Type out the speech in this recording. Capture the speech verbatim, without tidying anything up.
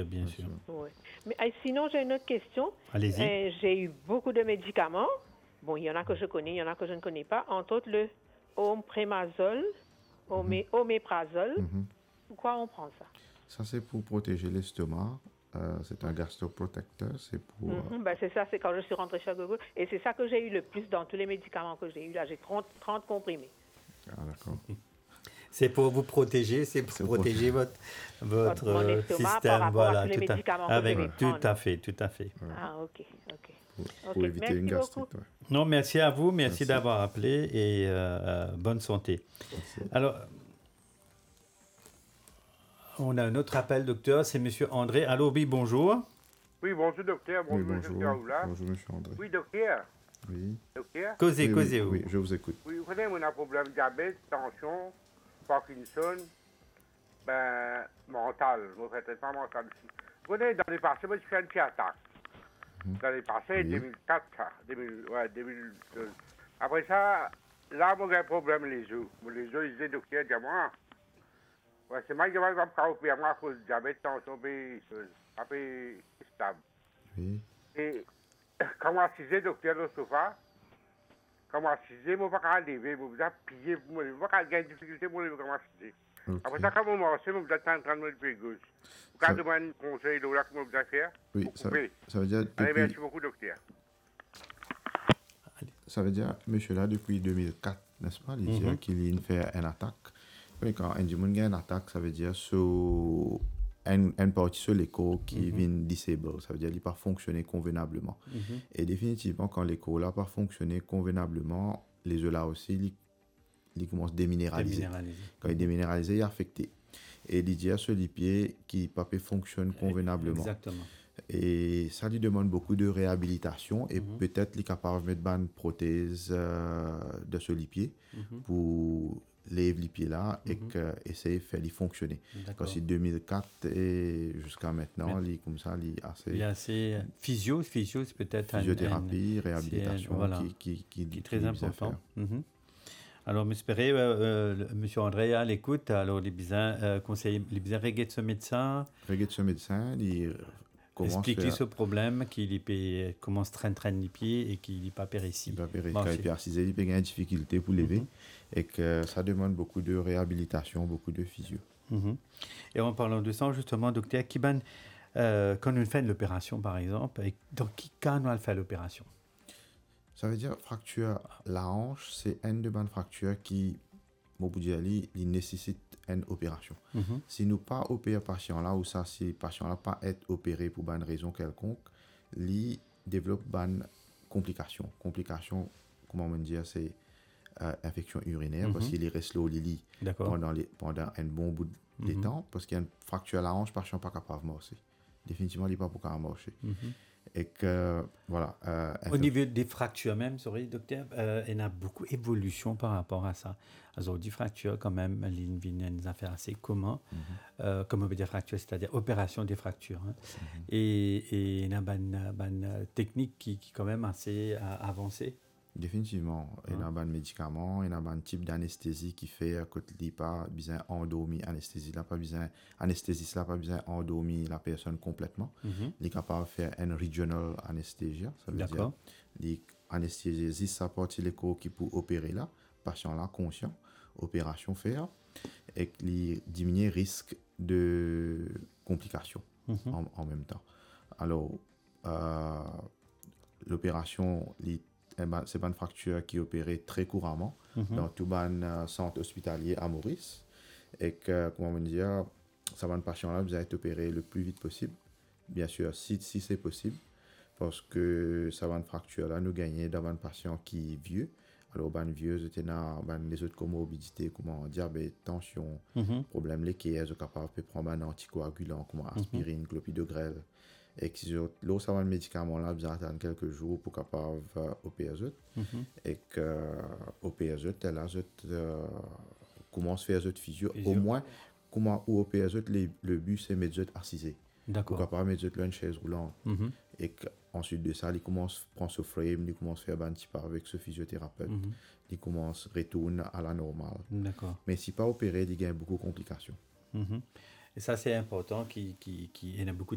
bien, bien sûr. sûr. Oui. Mais euh, sinon, j'ai une autre question. Allez-y. Euh, j'ai eu beaucoup de médicaments. Bon, il y en a que je connais, il y en a que je ne connais pas. Entre autres, le omeprazole, omé- oméprazole. Mhm. Pourquoi on prend ça? Ça, c'est pour protéger l'estomac. Euh, c'est un gastroprotecteur. C'est pour... euh, Mhm, ben, c'est ça, c'est quand je suis rentrée chez Google. Et c'est ça que j'ai eu le plus dans tous les médicaments que j'ai eu. Là, j'ai trente, trente comprimés. Ah, d'accord. C'est pour vous protéger, c'est pour C'est pour protéger votre, votre Mon euh, estomac par système. rapport à Voilà, tous les tout à, médicaments que avec, je vais tout prendre. à fait, tout à fait. Ah, ok, ok. Pour, Ok, pour éviter merci une gastrite. beaucoup. Ouais. Non, merci à vous, merci, Merci. d'avoir appelé et euh, euh, bonne santé. Merci. Alors, on a un autre appel, docteur, c'est Monsieur André. Allô, oui, bonjour. Oui, bonjour docteur, Oui, bonjour monsieur bonjour. Kaoula. Bonjour, monsieur André. Oui docteur, Oui. docteur. Causez, Oui, causez. oui, vous. oui, je vous écoute. Oui, vous savez, on a un problème de diabète, tension, Parkinson, ben, mental, mon traitement mental aussi. Vous savez, dans les passés, moi, j'ai fait une petite attaque. Dans les passés, Oui. deux mille quatre, ça, deux mille, ouais, deux mille deux. Après ça, là, moi, j'ai un problème les os. Moi, les os, ils disaient, docteur, dis moi, ouais, c'est moi qui vais me faire opérer moi à cause du diabète, tension, puis, un peu stable. Oui. Et quand moi assisé, docteur, le sofa, quand moi assisé, moi, pas qu'à lever, moi, vous avez pillé, moi, pas qu'à gagner difficulté pour lever, comment assisé. Ok. Après ça, quand vous marchez, vous êtes en train de me lever gauche. Vous Ça- avez demandé un conseil, là, comment vous allez faire? Oui, Vous ça, coupez. ça veut dire Allez, merci depuis, beaucoup, docteur. ça veut dire, monsieur là, depuis deux mille quatre, n'est-ce pas, il dit Mhm. qu'il a fait une attaque. Oui, quand on dit qu'il y a une attaque, ça veut dire sur une, une partie sur l'écho qui vient disable, ça veut dire qu'il n'a pas fonctionné convenablement. Et définitivement, quand l'écho n'a pas fonctionné convenablement, les œufs là aussi, ils, ils commencent à déminéraliser. Déminéralisé. Quand il est déminéralisé, il est affecté. Et il dit à ce lipier qui ne fonctionne convenablement. Exactement. Et ça lui demande beaucoup de réhabilitation et peut-être qu'il est capable de mettre une prothèse euh, de ce lipier pour lever les pieds là et que, essayer de faire les fonctionner. D'accord. Parce que deux mille quatre et jusqu'à maintenant, il est comme ça, il est assez Il y a assez euh, physio, physio, c'est peut-être un- physiothérapie, un- réhabilitation c'est, voilà, qui, qui, qui, qui est très qui est important. faire. Mhm. Alors, m'espérer, euh, euh, le- Monsieur André, à l'écoute, alors les besoins, euh, conseiller, les besoins régler de ce médecin, Regarde ce médecin, il commence à expliquer faire ce problème, qu'il y peut- commence traîne traîne les pieds et qu'il n'est pas périci. il va périr, Bon, quand il c'est- peut assiser, il peut avoir une difficulté pour lever et que ça demande beaucoup de réhabilitation, beaucoup de physio. Mhm. Et en parlant de ça, justement, docteur Kiban, euh, quand on fait l'opération, par exemple, et dans quel cas on va faire l'opération? Ça veut dire fracture la hanche, c'est une de bonnes fractures qui, au bout de l'année, il nécessite une opération. Mhm. Si nous pas opérer patient là ou ça, si le patient là pas être opéré pour une raison quelconque, il développe une complication. Complication, comment on dit, c'est euh, infection urinaire parce qu'il reste là au lit D'accord. pendant, les, pendant un bon bout de temps parce qu'il y a une fracture à la hanche, le patient n'est pas capable de marcher. Définitivement, il n'est pas capable de marcher. Et que, voilà. euh, Au niveau des fractures même, sorry, docteur, euh, il y a beaucoup d'évolution par rapport à ça. Alors, des fractures, quand même, il y a une affaire assez commun. Euh, comme on veut dire fracture, c'est-à-dire opération des fractures. Hein. Et, et il y a une, une technique qui, qui est quand même assez euh, avancée. Définitivement. Il y a un médicament, il y a un type d'anesthésie qui fait que tu n'as pas besoin d'endormir anesthésie, là pas besoin anesthésiste, là pas besoin d'endormir la personne complètement. Il est capable de faire une regional anesthesia, ça veut dire D'accord. il anesthésie sa partie l'écho qui pour opérer là, patient là conscient, opération faire et il diminue le risque de complications en, en même temps. Alors euh, l'opération li- eh ben, c'est pas une fracture qui est opérée très couramment dans tout un euh, centre hospitalier à Maurice et que, comment on dit, ça va un patient là, vous allez être opéré le plus vite possible, bien sûr, si, si c'est possible, parce que ça va une fracture là, nous gagner dans un patient qui est vieux. Alors, ben, vieux, c'était dans ben, les autres comorbidités, comme diabète, tension, problème laitier, ils sont capables de prendre un anticoagulant, comme aspirine, clopidogrel. Et que là, ça va un médicament là, vous attendre quelques jours pour capable euh, opérer eux. Et que euh, opérer eux, là, euh, commence à faire eux physio. Physio. Au moins, comment ou opérer eux, les- le but c'est mettre eux assises. Pour D'accord. capable mettre eux là une chaise roulante. Et qu'ensuite de ça, il commence à prendre ce frame, il commence à faire un petit peu avec ce physiothérapeute. Il commence à retourner à la normale. D'accord. Mais si pas opéré, il y a beaucoup de complications. Mhm. Et ça, c'est important, qu'il qui, qui, il y en a beaucoup